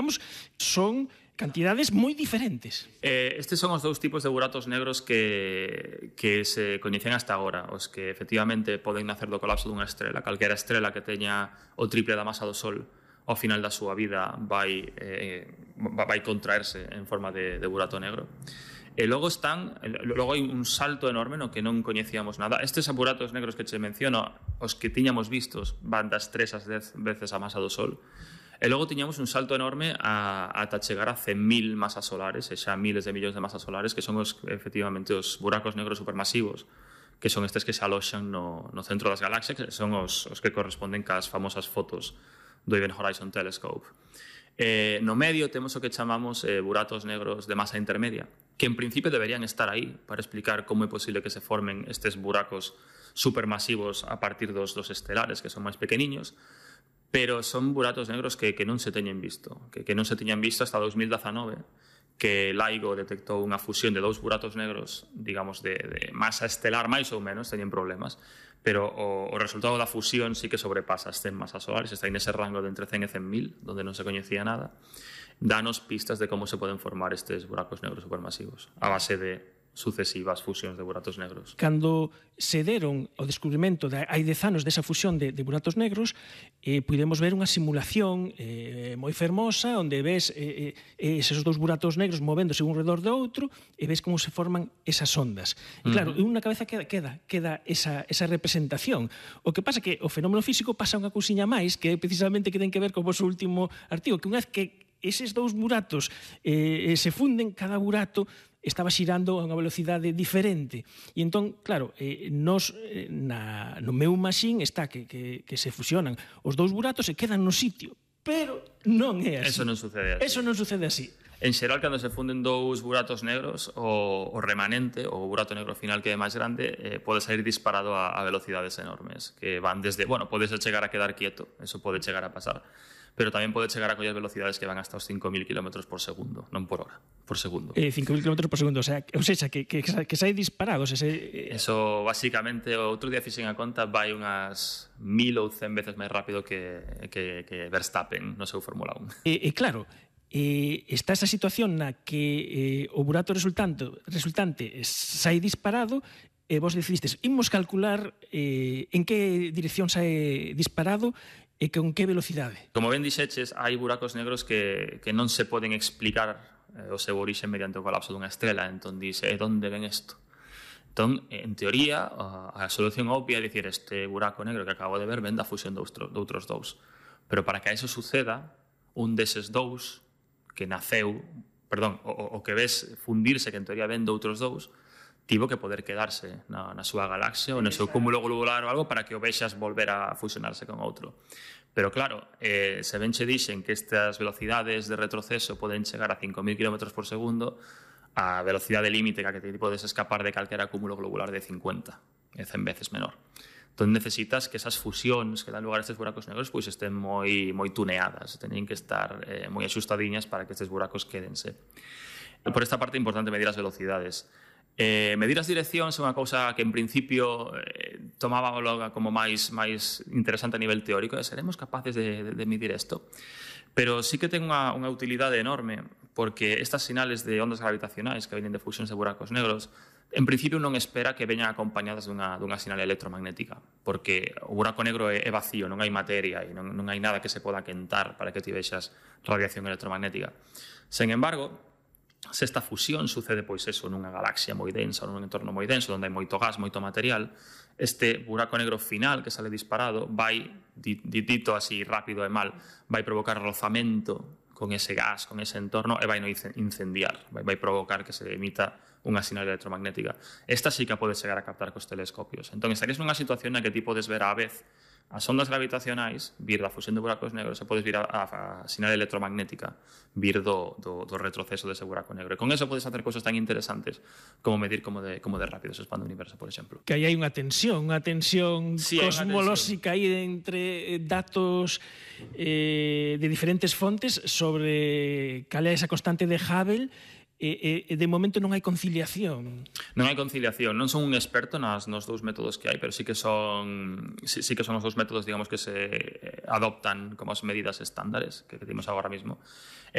vemos son cantidades moi diferentes. Estes son os dous tipos de buratos negros que se coñecen hasta agora, os que efectivamente poden nacer do colapso dunha estrela. Calquera estrela que teña o triple da masa do Sol ao final da súa vida vai contraerse en forma de burato negro. E logo hai un salto enorme no que non coñecíamos nada. Estes buratos negros que che menciono, os que tiñamos vistos, van das 3 ás 10 veces a masa do Sol. E logo tiñamos un salto enorme ata chegar a 100.000 masas solares, e xa miles de millóns de masas solares, que son efectivamente os buracos negros supermasivos, que son estes que se aloxan no centro das galaxias, que son os que corresponden cas famosas fotos do Event Horizon Telescope. No medio temos o que chamamos buratos negros de masa intermedia, que en principio deberían estar aí para explicar como é posible que se formen estes buracos supermasivos a partir dos estelares, que son máis pequeniños, pero son buratos negros que non se teñen visto, que non se tiñan visto hasta 2019, que LIGO detectou unha fusión de dous buratos negros, digamos, de masa estelar, máis ou menos, teñen problemas, pero o resultado da fusión sí que sobrepasa as 100 masas solares, está en ese rango de entre 100 e 100.000, donde non se coñecía nada, danos pistas de como se poden formar estes buracos negros supermasivos, a base de sucesivas fusións de buratos negros. Cando se deron o descubrimento hai 10 anos desa fusión de buratos negros, pudemos ver unha simulación moi fermosa onde ves esos dous buratos negros movéndose un redor do outro e ves como se forman esas ondas. E claro, en unha cabeza queda esa representación. O que pasa é que o fenómeno físico pasa unha cousiña máis que precisamente que ten que ver co vosso último artigo, que unha vez que eses dous buratos se funden, cada burato estaba xirando a unha velocidade diferente. E entón, claro, no meu machine está que se fusionan os dous buratos e quedan no sitio, pero non é así. Eso non sucede así. Eso non sucede así. En xeral, cando se funden dous buratos negros, o remanente, o burato negro final que é máis grande, pode sair disparado a velocidades enormes, que van desde, pode chegar a quedar quieto, eso pode chegar a pasar, pero tamén pode chegar a coller velocidades que van hasta os 5.000 km por segundo, non por hora, por segundo. 5.000 km por segundo, o sea, que sai disparados. Eso, basicamente, outro día fixen a conta, vai unhas 1.000 ou 100 veces máis rápido que Verstappen no seu Fórmula 1. E claro, está esa situación na que o burato resultante sai disparado e vos decidistes, imos calcular en que dirección sai disparado e con que velocidade. Como ben dixeches, hai buracos negros que non se poden explicar o seu orixe mediante o colapso dunha estrela, entón dice, onde ven isto? Entón, en teoría, a solución obvia é dicir, este buraco negro que acabo de ver ven da fusión de outros dous. Pero para que eso suceda, un deses dous que naceu, o que ves fundirse, que en teoría ven de outros dous, tivo que poder quedarse na súa galaxia ou no seu cúmulo globular ou algo para que o vexas volver a fusionarse con outro. Pero claro, se ben che dixen que estas velocidades de retroceso poden chegar a 5.000 km por segundo, a velocidade límite que ti podes escapar de calquera cúmulo globular de 50, é 100 veces menor. Entón necesitas que esas fusións que dan lugar a estes buracos negros pois estén moi tuneadas, teñen que estar moi axustadiñas para que estes buracos quédense. Por esta parte é importante medir as velocidades. Medir as direccións é unha cousa que en principio tomábamos como máis interesante a nivel teórico, seremos capaces de medir isto, pero sí que ten unha utilidade enorme, porque estas sinales de ondas gravitacionais que veñen de fusións de buracos negros, en principio non espera que veñan acompañadas dunha sinal electromagnética, porque o buraco negro é vacío, non hai materia e non hai nada que se poda quentar para que ti vexas radiación electromagnética. Sen embargo, se esta fusión sucede nunha galaxia moi densa ou nun entorno moi denso onde hai moito gas, moito material, este buraco negro final que sale disparado vai, dito así rápido e mal, vai provocar rozamento con ese gas, con ese entorno e vai incendiar, vai provocar que se emita unha sinal electromagnética. Esta sí que pode chegar a captar cos telescopios. Entón, estarías nunha situación na que ti podes ver á vez as ondas gravitacionais, vir da fusión de buracos negros, e podes vir a sinal electromagnética, vir do retroceso dese buraco negro. E con eso podes facer cousas tan interesantes como medir como de rápido se expande o universo, por exemplo. Que aí hai unha tensión cosmolóxica aí entre datos de diferentes fontes sobre cal é esa constante de Hubble. De momento non hai conciliación. Non hai conciliación, non son un experto nos dous métodos que hai, pero sí que son os dous métodos, digamos, que se adoptan como as medidas estándares que temos agora mismo.